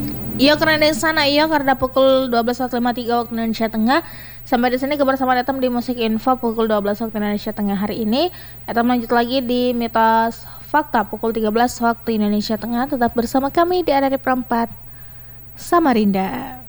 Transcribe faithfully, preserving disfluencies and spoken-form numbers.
Iya karena di sana iya karena pukul dua belas lewat lima puluh tiga waktu Indonesia Tengah. Sampai di sini kebersamaan Etam di Musik Info pukul dua belas waktu Indonesia Tengah hari ini. Etam lanjut lagi di Mitos Fakta pukul tiga belas waktu Indonesia Tengah. Tetap bersama kami di R R I Perempat Samarinda.